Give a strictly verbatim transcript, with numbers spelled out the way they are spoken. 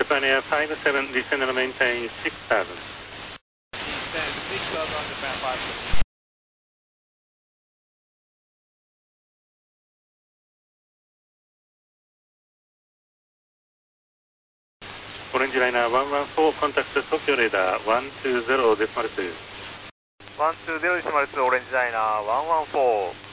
Japan Air five seven, descend and maintain six thousand. Descend six thousand, Japan five seven. Orange Liner one one four, contact Tokyo Radar one two zero decimal two. one two zero decimal two, Orange Liner one one four.